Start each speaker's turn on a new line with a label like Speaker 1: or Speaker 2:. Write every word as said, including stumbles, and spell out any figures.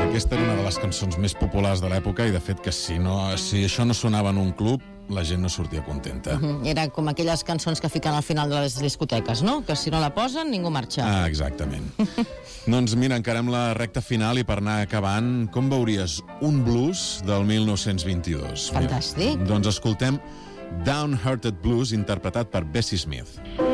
Speaker 1: aquesta era una de les cançons més populars de l'època i de fet que si, no, si això no sonava en un club la gent no sortia contenta.
Speaker 2: Uh-huh. Era com aquelles cançons que fiquen al final de les discoteques, no? Que si no la posen ningú marxa.
Speaker 1: Ah, exactament. Doncs mira, encarem la recta final i per anar acabant, com veuries un blues del mil nou-cents vint-i-dos?
Speaker 2: Fantàstic.
Speaker 1: Mira, doncs escoltem Downhearted Blues interpretat per Bessie Smith.